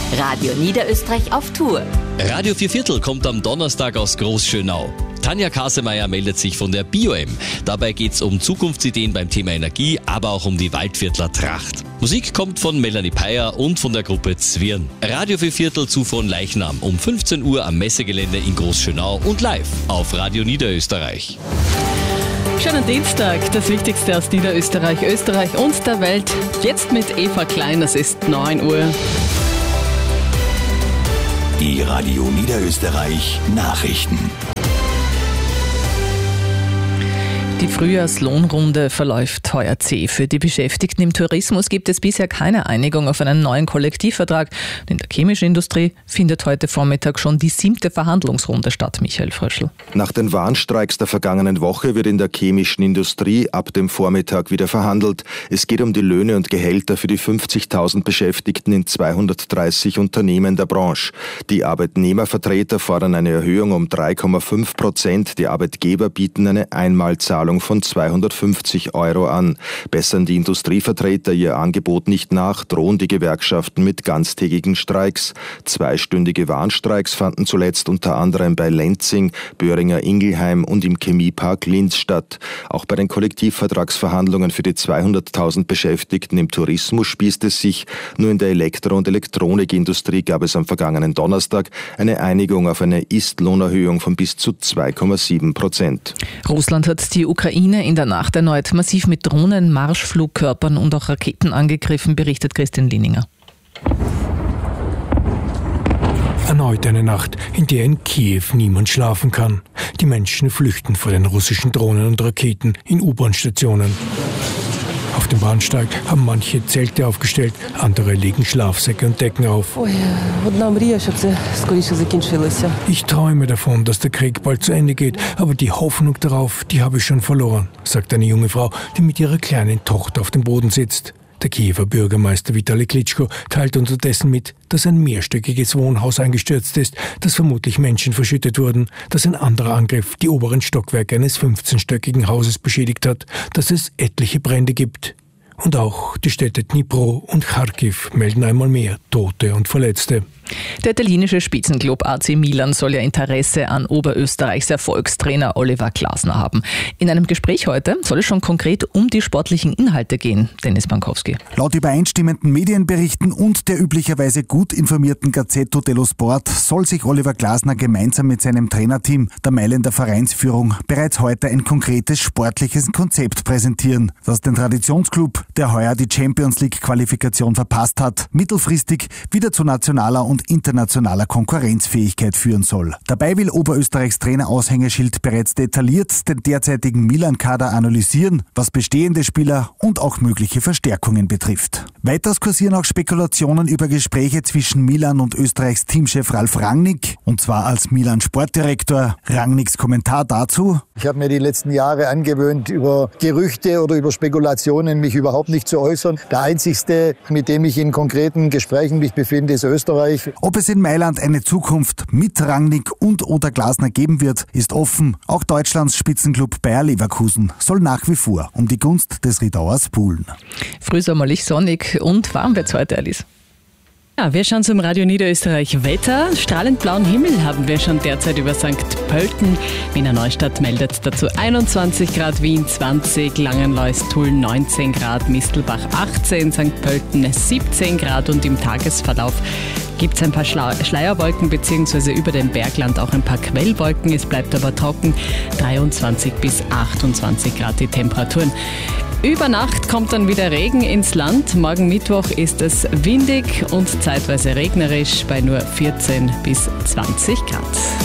Radio Niederösterreich auf Tour. Radio Vierviertel kommt am Donnerstag aus Großschönau. Tanja Kasemeyer meldet sich von der BioM. Dabei geht's um Zukunftsideen beim Thema Energie, aber auch um die Waldviertler Tracht. Musik kommt von Melanie Peyer und von der Gruppe Zwirn. Radio Vierviertel zu von Leichnam um 15 Uhr am Messegelände in Großschönau und live auf Radio Niederösterreich. Schönen Dienstag, das Wichtigste aus Niederösterreich, Österreich und der Welt. Jetzt mit Eva Klein, es ist 9 Uhr. Die Radio Niederösterreich Nachrichten. Die Frühjahrslohnrunde verläuft heuer zäh. Für die Beschäftigten im Tourismus gibt es bisher keine Einigung auf einen neuen Kollektivvertrag. In der chemischen Industrie findet heute Vormittag schon die 7. Verhandlungsrunde statt. Michael Fröschl. Nach den Warnstreiks der vergangenen Woche wird in der chemischen Industrie ab dem Vormittag wieder verhandelt. Es geht um die Löhne und Gehälter für die 50.000 Beschäftigten in 230 Unternehmen der Branche. Die Arbeitnehmervertreter fordern eine Erhöhung um 3,5%. Die Arbeitgeber bieten eine Einmalzahlung von 250 € an. Bessern die Industrievertreter ihr Angebot nicht nach, drohen die Gewerkschaften mit ganztägigen Streiks. 2-stündige Warnstreiks fanden zuletzt unter anderem bei Lenzing, Böhringer Ingelheim und im Chemiepark Linz statt. Auch bei den Kollektivvertragsverhandlungen für die 200.000 Beschäftigten im Tourismus spießt es sich. Nur in der Elektro- und Elektronikindustrie gab es am vergangenen Donnerstag eine Einigung auf eine Ist-Lohnerhöhung von bis zu 2,7%. Russland hat die Ukraine in der Nacht erneut massiv mit Drohnen, Marschflugkörpern und auch Raketen angegriffen, berichtet Christian Lininger. Erneut eine Nacht, in der in Kiew niemand schlafen kann. Die Menschen flüchten vor den russischen Drohnen und Raketen in U-Bahn-Stationen. Auf dem Bahnsteig haben manche Zelte aufgestellt, andere legen Schlafsäcke und Decken auf. Ich träume davon, dass der Krieg bald zu Ende geht, aber die Hoffnung darauf, die habe ich schon verloren, sagt eine junge Frau, die mit ihrer kleinen Tochter auf dem Boden sitzt. Der Kiewer Bürgermeister Vitali Klitschko teilt unterdessen mit, dass ein mehrstöckiges Wohnhaus eingestürzt ist, dass vermutlich Menschen verschüttet wurden, dass ein anderer Angriff die oberen Stockwerke eines 15-stöckigen Hauses beschädigt hat, dass es etliche Brände gibt. Und auch die Städte Dnipro und Kharkiv melden einmal mehr Tote und Verletzte. Der italienische Spitzenklub AC Milan soll ja Interesse an Oberösterreichs Erfolgstrainer Oliver Glasner haben. In einem Gespräch heute soll es schon konkret um die sportlichen Inhalte gehen. Dennis Bankowski. Laut übereinstimmenden Medienberichten und der üblicherweise gut informierten Gazzetto dello Sport soll sich Oliver Glasner gemeinsam mit seinem Trainerteam, der Mailänder Vereinsführung, bereits heute ein konkretes sportliches Konzept präsentieren, das den Traditionsklub, der heuer die Champions-League-Qualifikation verpasst hat, mittelfristig wieder zu nationaler und internationaler Konkurrenzfähigkeit führen soll. Dabei will Oberösterreichs Trainer-Aushängeschild bereits detailliert den derzeitigen Milan-Kader analysieren, was bestehende Spieler und auch mögliche Verstärkungen betrifft. Weiters kursieren auch Spekulationen über Gespräche zwischen Milan und Österreichs Teamchef Ralf Rangnick, und zwar als Milan-Sportdirektor. Rangnicks Kommentar dazu: Ich habe mir die letzten Jahre angewöhnt, über Gerüchte oder über Spekulationen mich überhaupt nicht zu äußern. Der einzigste, mit dem ich in konkreten Gesprächen mich befinde, ist Österreich. Ob es in Mailand eine Zukunft mit Rangnick und oder Glasner geben wird, ist offen. Auch Deutschlands Spitzenklub Bayer Leverkusen soll nach wie vor um die Gunst des Riedauers buhlen. Frühsommerlich sonnig und warm wird's heute, Alice. Ja, wir schauen zum Radio Niederösterreich Wetter. Strahlend blauen Himmel haben wir schon derzeit über St. Pölten. Wiener Neustadt meldet dazu 21 Grad, Wien 20, Langenlois, Tulln 19 Grad, Mistelbach 18, St. Pölten 17 Grad und im Tagesverlauf gibt es ein paar Schleierwolken bzw. über dem Bergland auch ein paar Quellwolken. Es bleibt aber trocken, 23 bis 28 Grad die Temperaturen. Über Nacht kommt dann wieder Regen ins Land. Morgen Mittwoch ist es windig und zeitweise regnerisch bei nur 14 bis 20 Grad.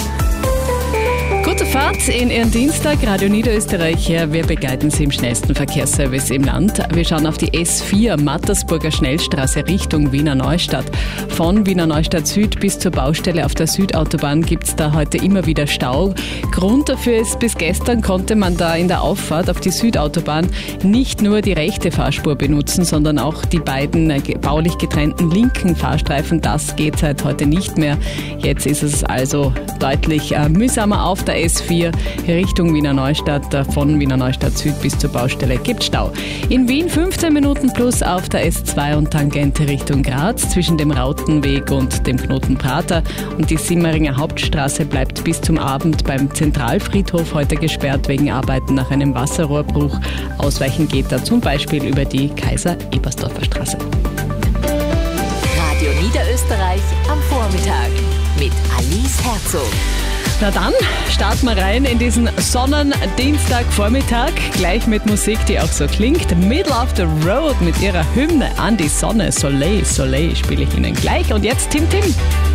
Gute Fahrt in Ihren Dienstag, Radio Niederösterreich. Wir begleiten Sie im schnellsten Verkehrsservice im Land. Wir schauen auf die S4 Mattersburger Schnellstraße Richtung Wiener Neustadt. Von Wiener Neustadt Süd bis zur Baustelle auf der Südautobahn gibt es da heute immer wieder Stau. Grund dafür ist, bis gestern konnte man da in der Auffahrt auf die Südautobahn nicht nur die rechte Fahrspur benutzen, sondern auch die beiden baulich getrennten linken Fahrstreifen. Das geht seit heute nicht mehr. Jetzt ist es also deutlich mühsamer auf der S4 Richtung Wiener Neustadt, von Wiener Neustadt Süd bis zur Baustelle gibt Stau. In Wien 15 Minuten plus auf der S2 und Tangente Richtung Graz zwischen dem Rautenweg und dem Knoten Prater. Und die Simmeringer Hauptstraße bleibt bis zum Abend beim Zentralfriedhof heute gesperrt wegen Arbeiten nach einem Wasserrohrbruch. Ausweichen geht da zum Beispiel über die Kaiser-Ebersdorfer Straße. Radio Niederösterreich am Vormittag mit Alice Herzog. Na dann, starten wir rein in diesen Sonnendienstagvormittag, gleich mit Musik, die auch so klingt. Middle of the Road mit ihrer Hymne an die Sonne. Soleil, Soleil spiele ich Ihnen gleich. Und jetzt Tim Tim.